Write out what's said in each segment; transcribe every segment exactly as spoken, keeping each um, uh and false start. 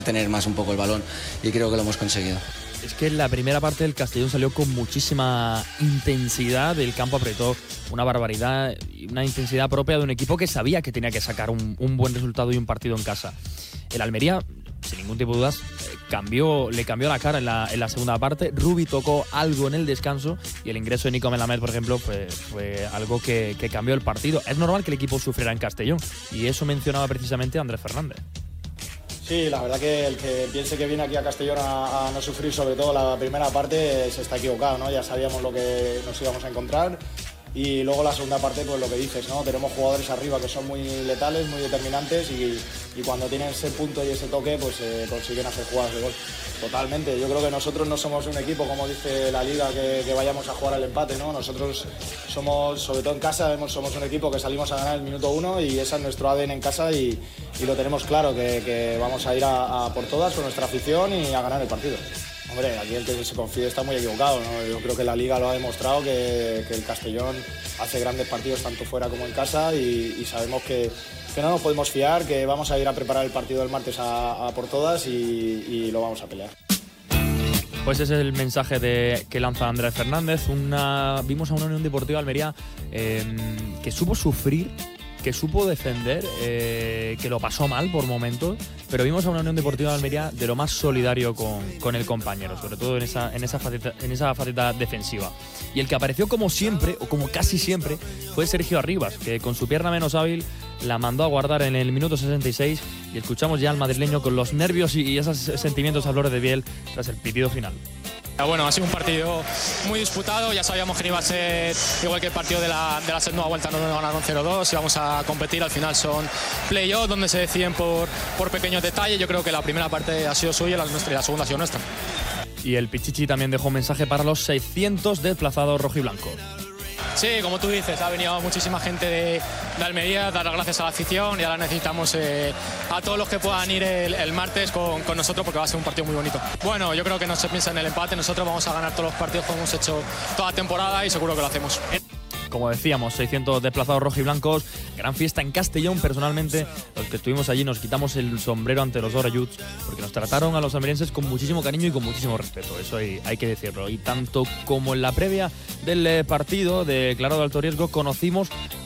tener más un poco el balón y creo que lo hemos conseguido. Es que en la primera parte del Castellón salió con muchísima intensidad, el campo apretó una barbaridad y una intensidad propia de un equipo que sabía que tenía que sacar un, un buen resultado y un partido en casa. El Almería, sin ningún tipo de dudas, cambió, le cambió la cara en la, en la segunda parte. Rubi tocó algo en el descanso y el ingreso de Nico Melamed, por ejemplo, fue, fue algo que, que cambió el partido. Es normal que el equipo sufriera en Castellón y eso mencionaba precisamente Andrés Fernández. Sí, la verdad que el que piense que viene aquí a Castellón a, a no sufrir, sobre todo la primera parte, se está equivocado, ¿no? Ya sabíamos lo que nos íbamos a encontrar y luego la segunda parte, pues lo que dices, ¿no? Tenemos jugadores arriba que son muy letales, muy determinantes y, y cuando tienen ese punto y ese toque, pues eh, consiguen hacer jugadas de gol. Totalmente, yo creo que nosotros no somos un equipo, como dice la Liga, que, que vayamos a jugar al empate, ¿no? Nosotros somos, sobre todo en casa, somos un equipo que salimos a ganar el minuto uno y ese es nuestro A D N en casa y, y lo tenemos claro, que, que vamos a ir a, a por todas con nuestra afición y a ganar el partido. Hombre, aquí el que se confíe está muy equivocado, ¿no? Yo creo que la Liga lo ha demostrado, que, que el Castellón hace grandes partidos tanto fuera como en casa y, y sabemos que, que no nos podemos fiar, que vamos a ir a preparar el partido del martes a, a por todas y, y lo vamos a pelear. Pues ese es el mensaje de, que lanza Andrés Fernández. Una, vimos a una Unión Deportiva Almería eh, que supo sufrir, que supo defender, eh, que lo pasó mal por momentos, pero vimos a una Unión Deportiva de Almería de lo más solidario con, con el compañero, sobre todo en esa, en, esa faceta, en esa faceta defensiva. Y el que apareció como siempre, o como casi siempre, fue Sergio Arribas, que con su pierna menos hábil la mandó a guardar en el minuto sesenta y seis y escuchamos ya al madrileño con los nervios y esos sentimientos a flor de piel tras el pitido final. Bueno, ha sido un partido muy disputado, ya sabíamos que no iba a ser igual que el partido de la, de la segunda vuelta, no nos ganaron cero dos, íbamos a competir, al final son play-off donde se deciden por, por pequeños detalles. Yo creo que la primera parte ha sido suya y la, nuestra, y la segunda ha sido nuestra. Y el Pichichi también dejó un mensaje para los seiscientos desplazados rojiblancos. Sí, como tú dices, ha venido muchísima gente de, de Almería, dar las gracias a la afición y ahora necesitamos eh, a todos los que puedan ir el, el martes con, con nosotros porque va a ser un partido muy bonito. Bueno, yo creo que no se piensa en el empate, nosotros vamos a ganar todos los partidos como hemos hecho toda la temporada y seguro que lo hacemos. Como decíamos, seiscientos desplazados rojiblancos, gran fiesta en Castellón. Personalmente, los que estuvimos allí nos quitamos el sombrero ante los Orelluts porque nos trataron a los almerienses con muchísimo cariño y con muchísimo respeto, eso hay, hay que decirlo. Y tanto como en la previa del partido declarado de alto riesgo, conocimos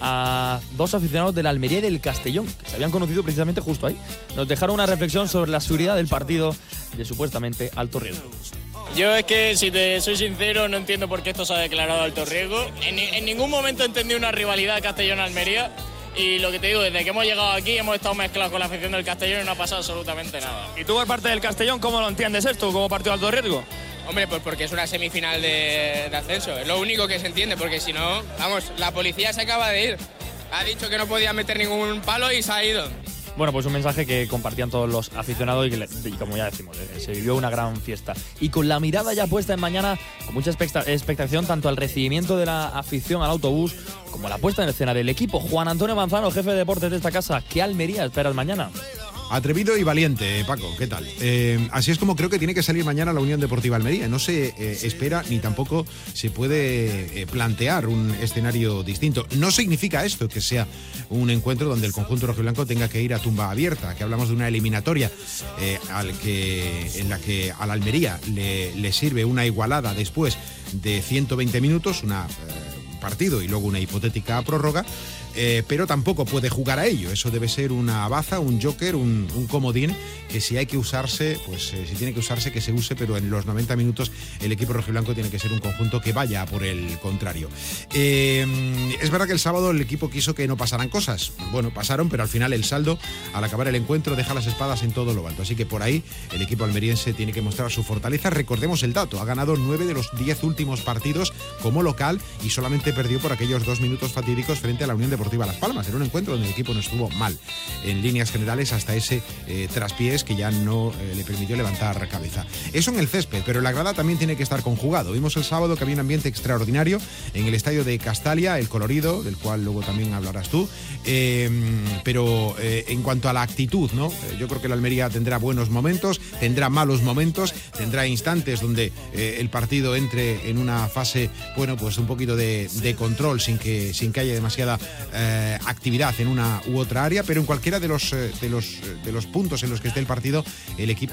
a dos aficionados de la Almería y del Castellón, que se habían conocido precisamente justo ahí. Nos dejaron una reflexión sobre la seguridad del partido de supuestamente alto riesgo. Yo es que, si te soy sincero, no entiendo por qué esto se ha declarado alto riesgo. En, en ningún momento entendí una rivalidad Castellón-Almería y lo que te digo, desde que hemos llegado aquí hemos estado mezclados con la afición del Castellón y no ha pasado absolutamente nada. ¿Y tú por parte del Castellón cómo lo entiendes esto, como partido de alto riesgo? Hombre, pues porque es una semifinal de, de ascenso, es lo único que se entiende, porque si no, vamos, la policía se acaba de ir. Ha dicho que no podía meter ningún palo y se ha ido. Bueno, pues un mensaje que compartían todos los aficionados y que, y como ya decimos, eh, se vivió una gran fiesta. Y con la mirada ya puesta en mañana, con mucha expectación tanto al recibimiento de la afición al autobús como la puesta en escena del equipo. Juan Antonio Manzano, jefe de deportes de esta casa, ¿qué Almería esperas mañana? Atrevido y valiente, Paco, ¿qué tal? Eh, así es como creo que tiene que salir mañana la Unión Deportiva Almería. No se eh, espera ni tampoco se puede eh, plantear un escenario distinto. No significa esto que sea un encuentro donde el conjunto rojiblanco tenga que ir a tumba abierta, que hablamos de una eliminatoria eh, al que, en la que a la Almería le, le sirve una igualada después de ciento veinte minutos, un eh, partido y luego una hipotética prórroga. Eh, pero tampoco puede jugar a ello. Eso debe ser una baza, un joker, un, un comodín, que si hay que usarse, pues eh, si tiene que usarse, que se use, pero en los noventa minutos el equipo rojiblanco tiene que ser un conjunto que vaya a por el contrario. Eh, es verdad que el sábado el equipo quiso que no pasaran cosas. Bueno, pasaron, pero al final el saldo, al acabar el encuentro, deja las espadas en todo lo alto. Así que por ahí el equipo almeriense tiene que mostrar su fortaleza. Recordemos el dato, ha ganado nueve de los diez últimos partidos como local y solamente perdió por aquellos dos minutos fatídicos frente a la Unión Deportiva Las Palmas, en un encuentro donde el equipo no estuvo mal en líneas generales hasta ese eh, traspiés que ya no eh, le permitió levantar cabeza. Eso en el césped, pero la grada también tiene que estar conjugado. Vimos el sábado que había un ambiente extraordinario en el estadio de Castalia, el colorido, del cual luego también hablarás tú, eh, pero eh, en cuanto a la actitud, ¿no? Eh, yo creo que la Almería tendrá buenos momentos, tendrá malos momentos, tendrá instantes donde eh, el partido entre en una fase, bueno, pues un poquito de, de control sin que, sin que haya demasiada eh, actividad en una u otra área, pero en cualquiera de los, eh, de los, de los puntos en los que esté el partido, el equipo